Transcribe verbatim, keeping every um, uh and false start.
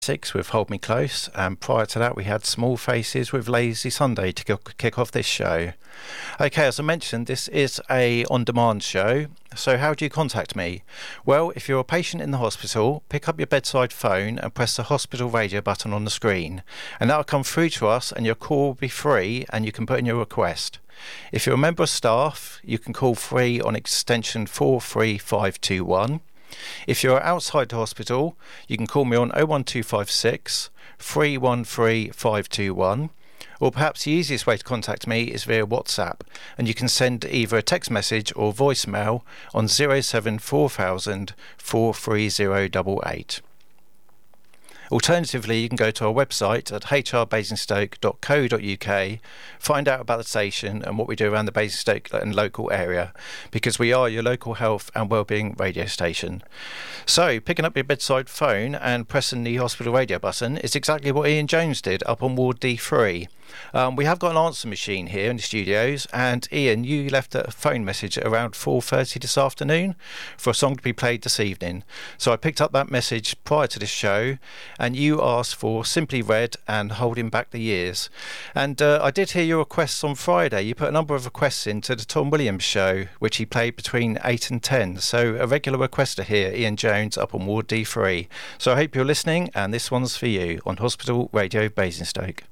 Six with Hold Me Close, and prior to that we had Small Faces with Lazy Sunday to kick off this show. Okay, as I mentioned, this is a on-demand show, so how do you contact me? Well, if you're a patient in the hospital, pick up your bedside phone and press the hospital radio button on the screen, and that'll come through to us and your call will be free and you can put in your request. If you're a member of staff, you can call free on extension four three five two one. If you're outside the hospital, you can call me on oh one two five six, three one three, five two one, or perhaps the easiest way to contact me is via WhatsApp, and you can send either a text message or voicemail on zero seven four thousand, four three zero eight eight. Alternatively, you can go to our website at h r basingstoke dot co dot u k, find out about the station and what we do around the Basingstoke and local area, because we are your local health and wellbeing radio station. So, picking up your bedside phone and pressing the hospital radio button is exactly what Ian Jones did up on Ward D three. Um, we have got an answer machine here in the studios, and Ian, you left a phone message around four thirty this afternoon for a song to be played this evening. So I picked up that message prior to this show, and you asked for Simply Red and Holding Back the Years. And uh, I did hear your requests on Friday. You put a number of requests into the Tom Williams show, which he played between eight and ten. So a regular requester here, Ian Jones, up on Ward D three. So I hope you're listening, and this one's for you on Hospital Radio Basingstoke.